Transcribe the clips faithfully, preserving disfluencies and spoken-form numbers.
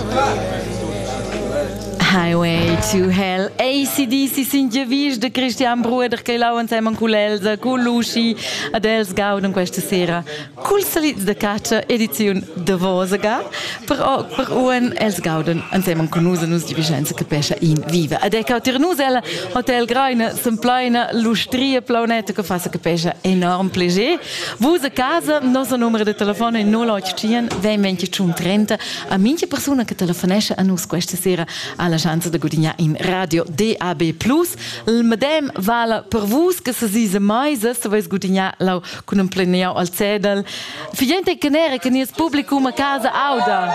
Highway to Hell. A C D C sind già vis de Christian Bruder che lau insieme con l'Elsa, con Luci, ad Els Gauden questa sera. Col Salitz de Caccia, edizione de Vosaga. Per, per un Els Gauden insieme con noi, nus di Vicenza che pesce in viva. Ad ecco, per noi el Hotel Graine, semplaina lustria planeta che fa che pesce enorm piacere. Vos a casa, nostro numero di telefono è nove otto cinque, venti trenta. A minche persona che telefonesce a noi questa sera alla chance de gudignar in radio D A B plus. Il medem vale per vos che se sise mais, se vais gudignar lau con un pleniau al cedel. Figliente che nere che nies publicum a casa auda.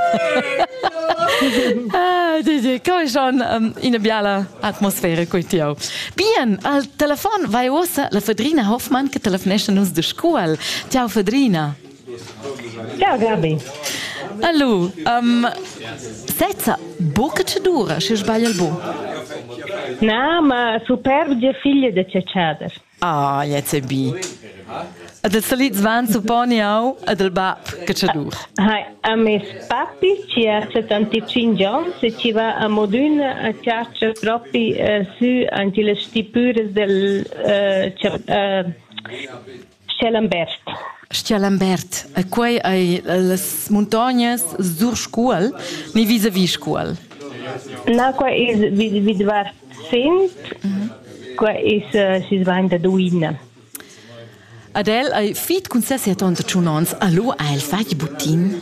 Ah, di come schon um, in a biala atmosfera coitiau. Bien, al telefon vai ossa la Fedrina Hoffmann che telefonesce nus de scuol. Ciao Fedrina. Ciao Gabi. Allora, um, senza bocca c'è dura, se sbaglia il bo. No, ma superbe figlia di Cecciader. Ah, jetzt è bi. Ed il salit svan supponi au ed il bap che c'è dura. Ah, a me papi ci ha settantacinque anni se ci va a Modena a chiaccia proprio uh, su anche le stipure del uh, uh, Schellenberg. Schellenberg, e quei ai les montagne zur scuol, ni vis-a-vis scuol. No, qua is vid vidvar sent, qua is uh, si svain da duina. Adel, ai fit con se si attenta chunons, allo a il fag butin.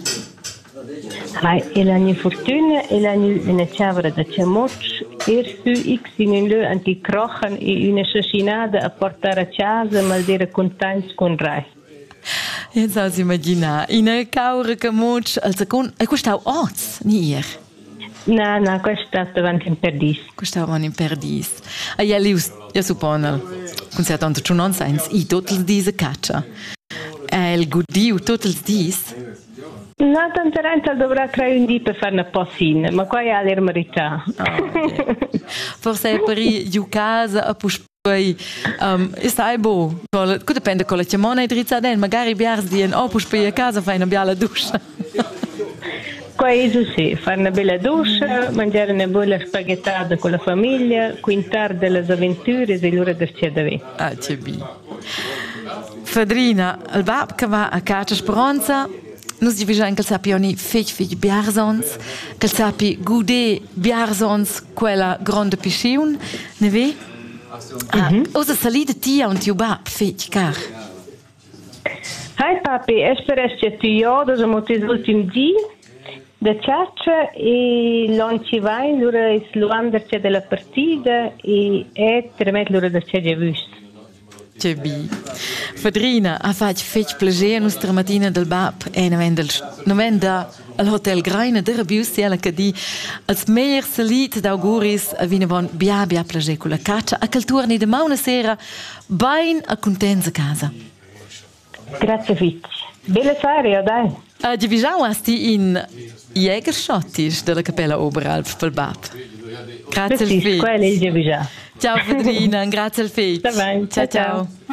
Hai, e la ni fortuna e la ni una chavra da chamoch, er su x in un lö anti crochen e una sassinada a portare a casa mal dire contents con rai. Jetzt aus immagina, in a caure camuc, al secund, e costau oz, ni ir. No, no, questo è davanti in perdis. Costau man in perdis. A ja lius, ja supponel, kun se tanto chunonsens, i totals diese caccia. El gudiu totals dis. No, tanto Rental dovrà creare un dì per fare una possina, ma qua è la verità. Oh, yeah. Forse è per i casa a push. Poi um, è stai bo, che dipende con la chiamona e drizza den, magari biars di un opus per a casa fai una bella doccia. Qua è così, fare una bella doccia, mangiare una bella spaghettata con la famiglia, quintar delle avventure e l'ora del cielo. Ah, c'è bi. Fedrina, il bab che va a caccia speranza, nus division che sappioni fich fich biarsons, che sappi gude biarsons quella grande pisciun, ne ve? Ah, mm-hmm. Osa salida tia und tiu bab fich car. Hai papi, esperes che tu io, da siamo tes ultim di da caccia e non ci vai, l'ora è l'uanderce della partita e è tremet l'ora da c'è già visto. C'è bi. Fedrina, ha fatto fech piacere nostra mattina del bab e non vende al Hotel Graine der Rabius ela che di als meilleur salit d'auguris a vine von bia bia piacere con la caccia a quel turni de una sera bain a contenza casa. Grazie Fitch. Belle fare, dai. A division asti in Jägerschottisch della Cappella Oberalp pel bab. Grazie al Fitch. Quello è il Division. Ciao Fedrina, grazie al Fitch. Ciao ciao. ciao.